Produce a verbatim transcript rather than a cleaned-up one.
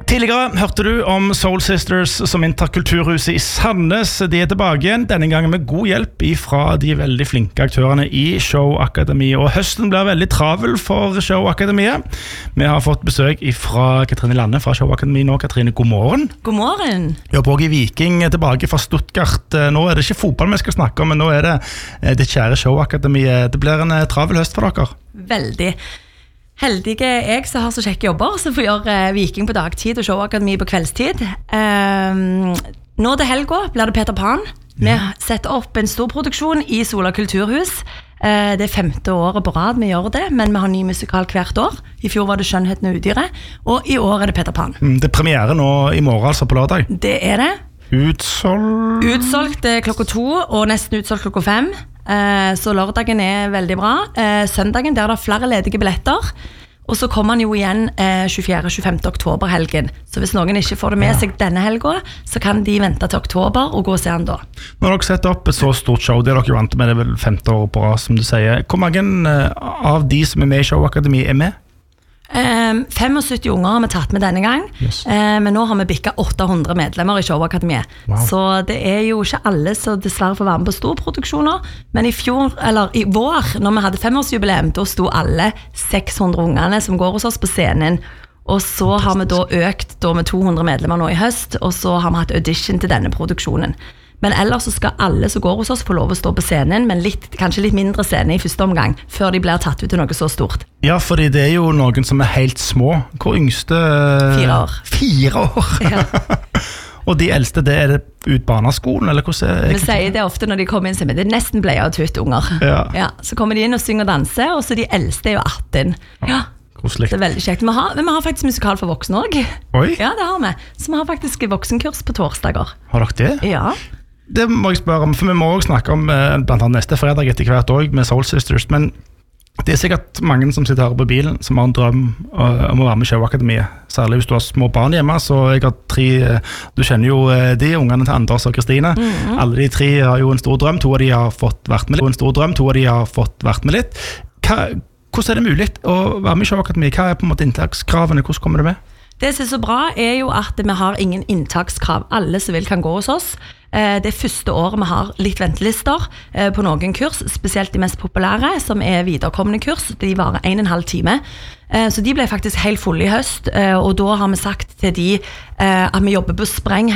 Tidligere hørte du om Soul Sisters som interkulturhuset i Sandnes. De er tilbake igjen, denne gangen med god hjelp fra de veldig flinke aktørene i Showakademiet. Og høsten blir veldig travel for Showakademiet. Vi har fått besøk fra Katrine Lande fra Showakademiet nå. Katrine, god morgen. God morgen. Jobber også i Viking tilbake fra Stuttgart. Nå er det ikke fotball vi skal snakke om, men nå er det det kjære Showakademiet. Det blir en travel høst for dere. Veldig. Heldige jeg som har så kjekke jobber, som får gjøre Viking på dagtid og Showakademi på kveldstid. Um, nå til helga blir det Peter Pan. Vi setter opp en stor produksjon i Sola Kulturhus. Uh, det er femte året på rad vi gjør det, men vi har ny musikal hvert år. I fjor var det Skjønnheten og Udyret, og i år er det Peter Pan. Det er premiere nå i morgen, altså på lørdag. Det er det. Utsolgt? Utsolgt klokka to, og nesten utsolgt klokka fem. Så lørdagen er veldig bra. Søndagen der er det flere ledige billetter. Og så kommer han jo igjen tjuefjerde til tjuefemte oktober helgen. Så hvis noen ikke får det med seg denne helgen, så kan de vente til oktober og gå og se han da. Når dere setter opp et så stort show, det er dere vant med, det er vel femte år på rad, som du sier. Hvor mange av de som er med i Showakademi er med? Um, syttifem unger har vi tatt med denne gang, yes. uh, men nå har vi bikket åtte hundre medlemmer i Showakademiet. Wow. Så det er jo ikke alle som dessverre får være med på storproduksjoner, men i fjor, eller i vår, når vi hadde femårsjubileum, da sto alle seks hundre ungene som går hos oss på scenen. Og så har vi da økt da med to hundre medlemmer nå i høst, og så har vi hatt audition til denne produksjonen. Men ellers så skal alle som går hos oss få lov å stå på scenen, men litt, kanskje litt mindre scene i første omgang, før de blir tatt ut til noe så stort. Ja, fordi det er jo noen som er helt små. Hvor yngste? Fire år. Fire år? Ja. Og de eldste, det er det ut barneskolen, eller hvordan er det? Vi sier det ofte når de kommer inn, så det er nesten bleie og tutt unger. Ja. Ja, så kommer de inn og synger og danser, og så de eldste er jo atten. Ja. Koselig. Det er veldig kjekt. Vi har, men vi har faktisk musikal for voksne også. Oi? Ja, det har vi. Så vi har faktisk voksenkurs på torsdager. Har dere det? Ja. Det må jeg spørre om, for vi må også snakke om blant annet neste fredag etter hvert også med Soul Sisters, men det er sikkert mange som sitter her på bilen som har en drøm om å være med i Showakademiet, særlig hvis du har små barn hjemme, så jeg har tre, du kjenner jo de ungene til Anders og Kristine, mm-hmm. Alle de tre har jo en stor drøm, to av de har fått vært med litt, en stor drøm, to av de har fått vært med litt. Hva, hvordan er det mulig å være med i Showakademiet? Hva er på en måte inntakskravene, hvordan kommer det med? Det som er så bra er jo at vi har ingen inntakskrav. Alle som vil kan gå hos oss. Det er første året vi har litt ventelister på noen kurs, spesielt de mest populære, som er viderekommende kurs. De varer en og en halv time. Så de ble faktisk helt fulle i høst, og da har vi sagt til de at vi jobber på spreng